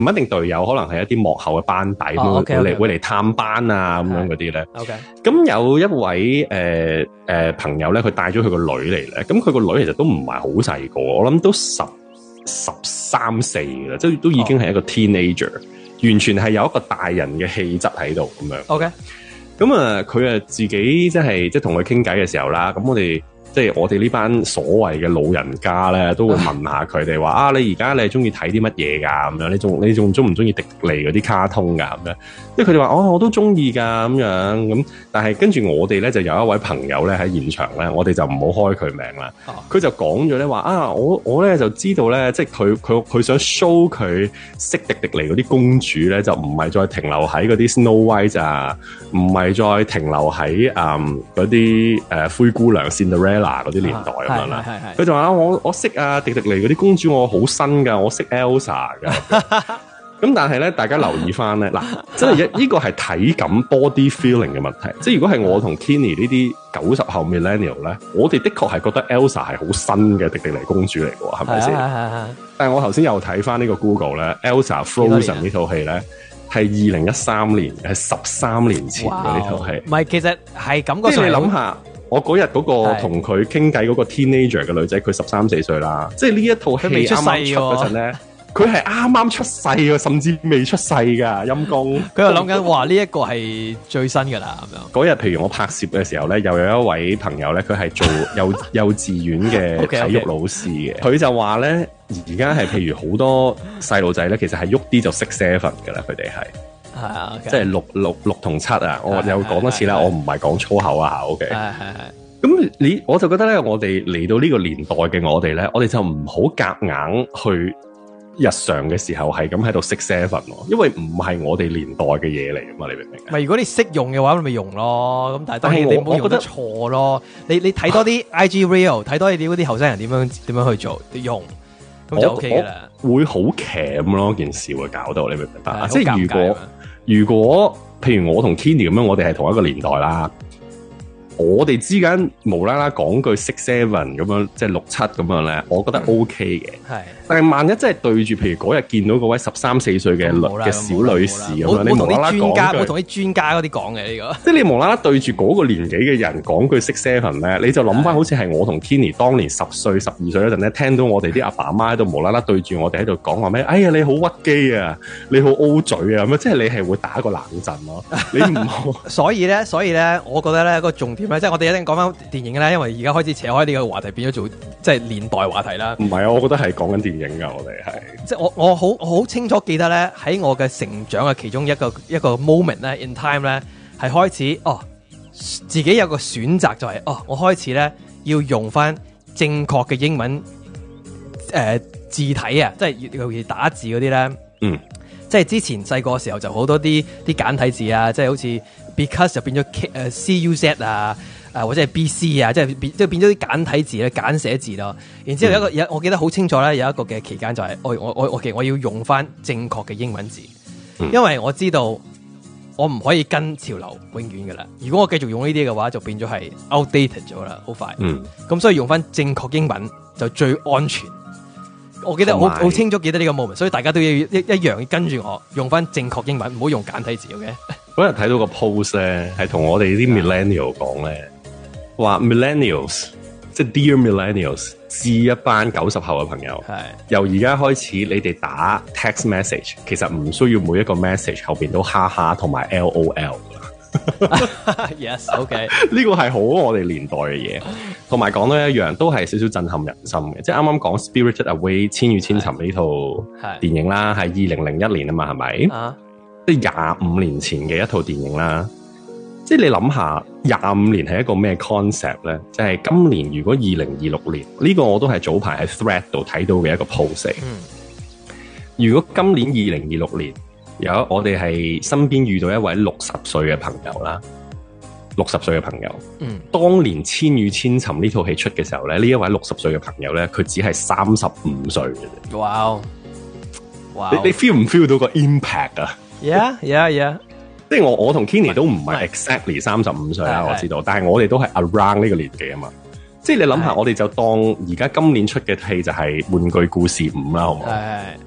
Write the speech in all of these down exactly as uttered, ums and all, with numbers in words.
唔一定隊友，可能係一啲幕後嘅班底咁樣、 哦 okay, okay, 會嚟會嚟探班啊咁樣嗰啲咧。 OK， 咁有一位誒誒、呃呃、朋友咧，佢帶咗佢個女嚟咧，咁佢個女其實都唔係好細個，我諗都十十三四嘅啦，即係都已經係一個 teenager，、哦、完全係有一個大人嘅氣質喺度咁樣。 OK， 咁啊，佢啊自己即係即係同佢傾偈嘅時候啦，咁我哋。即係我哋呢班所謂嘅老人家咧，都會問下佢哋話啊，你而家你係中意睇啲乜嘢㗎？咁樣你仲你仲中唔中意迪尼嗰啲卡通㗎？咁樣，即係佢哋話哦，我都中意㗎咁樣咁。但係跟住我哋咧就有一位朋友咧喺現場咧，我哋就唔好開佢名啦。佢、哦、就講咗咧話啊，我我咧就知道咧，即係佢佢佢想 show 佢識迪迪尼嗰啲公主咧，就唔係再停留喺嗰啲 Snow White 啊，唔係再停留喺誒嗰啲誒灰姑娘 Cinderella 嗱嗰啲年代咁樣啦，佢就話我我識啊迪迪尼嗰啲公主，我好新噶，我識 Elsa 噶。咁但係咧，大家留意翻咧，嗱，真係呢個係體感 body feeling 嘅問題。即係如果係我同 Kenny 呢啲九十後 millennial 咧，我哋的確係覺得 Elsa 係好新嘅迪迪尼公主嚟嘅，係咪先？但係我頭先又睇翻呢個 Google 咧，Elsa Frozen 呢套戲咧係二零一三年，係十三年前嘅呢套戲。 唔係，其實係感覺上你諗下。我嗰日嗰個同佢傾偈嗰個 teenager 嘅女仔，佢十三四歲啦，即係呢一套戲啱啱出嗰陣咧，佢係啱啱出世嘅，甚至未出世噶陰公。 佢又諗緊，哇！呢一個係最新噶啦咁樣。 嗰日譬如我拍攝嘅時候咧，又有一位朋友咧，佢係做幼幼稚園嘅體育老師嘅，佢 okay, okay. 就話咧，而家係譬如好多細路仔咧，其實係喐啲就識 seven 噶啦，佢哋係。係啊， okay. 即係六六六同七啊！我又講多次啦，我唔係講粗口啊 ，OK。係係係。咁你我就覺得咧，我哋嚟到呢個年代嘅我哋咧，我哋就唔好夾硬去日常嘅時候係咁喺度識 seven 咯，因為唔係我哋年代嘅嘢嚟㗎嘛，你明唔明？唔係， 如果你識用嘅話，你咪用咯。咁但係當然你唔好用得錯咯。你你睇多啲 I G Reel，睇多啲嗰啲後生人點樣點樣去做用，咁就 OK 㗎啦。會好鉗咯，件事會搞到你明唔明白？即係如果。如果譬如我同 Kenny 咁樣，我哋係同一個年代啦，我哋之間無啦啦講句 six seven 咁樣，即係六七咁樣咧，我覺得 OK 嘅。係、嗯，但係萬一真係對住，譬如嗰日見到嗰位十三四歲嘅嘅小女士咁樣，你無啦啦講句，冇同啲專家嗰啲講嘅呢個，即係你無啦啦對住嗰個年紀嘅人講句 six seven 咧，你就諗翻好似係我同 Kenny 當年十歲、十二歲嗰陣咧，聽到我哋啲阿爸阿媽喺度無啦啦對住我哋喺度講話咩？哎呀，你好屈機啊，你好 O 嘴啊，咁樣即係你係會打個冷震咯。你唔好，所以咧，所以咧，我覺得咧個重點咧，即係我哋一定講翻電影啦，因為而家開始扯開呢個話題，變咗做即係年代話題啦。唔係啊，我覺得係講緊電影噶，我哋係即係我我好我好清楚記得咧，喺我嘅成長嘅其中一個一個 moment 咧 in time 咧，係開始哦，自己有個選擇就係、是、哦，我開始咧要用翻正確嘅英文誒、呃、字體啊，即係尤其打字嗰啲咧，嗯，即係之前細個時候就好多啲啲簡體字啊，即係好似 because 就變咗 K 誒 C U Z 啊。啊，或者係 B C 啊，即係變即係變咗啲簡體字咧，簡寫字咯。然之後有一個有、嗯，我記得好清楚咧，有一個嘅期間就係、是、我我我我其實我要用翻正確嘅英文字、嗯，因為我知道我唔可以跟潮流永遠噶啦。如果我繼續用呢啲嘅話，就變咗係 outdated 咗啦，好快。嗯，咁所以用翻正確英文就最安全。我記得好好清楚記得呢個 moment，所以大家都要一一樣跟住我用翻正確英文，唔好用簡體字。OK，嗰日睇到個 post 咧，係同我哋啲 millennial 講咧。話 millennials 即係 dear millennials 致一班九十後嘅朋友，係由而家開始你哋打 text message， 其實唔需要每一個 message 後邊都哈哈同埋 L O L 噶。Yes， OK， 呢個係好我哋年代嘅嘢，同埋講到一樣都係少少震撼人心嘅，即係啱啱講 Spirited Away 千與千尋呢套電影啦，係二零零一年啊嘛，係咪？啊，即係廿五年前嘅一套電影啦。即係你諗下，廿五年係一個咩 concept 咧？就係、是、今年如果二零二六年呢、這個我都係早排喺 thread 度睇到嘅一個 post、嗯。如果今年二零二六年有我哋係身邊遇到一位六十歲嘅朋友啦，六十歲嘅朋友，嗯，當年《千與千尋》呢套戲出嘅時候咧，呢一位六十歲嘅朋友咧，佢只係三十五歲嘅啫。哇！哇！你你 feel 唔 feel 到個 impact 啊 ？Yeah, yeah, yeah。 即係我我同 Kenny 都唔係 exactly 三十五歲啦，我知道，但係我哋都係 around 呢個年紀啊嘛。即係你諗下，我哋就當而家今年出嘅戲就係《玩具故事五》啦，好唔好？係。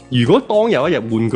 如果當有一日玩具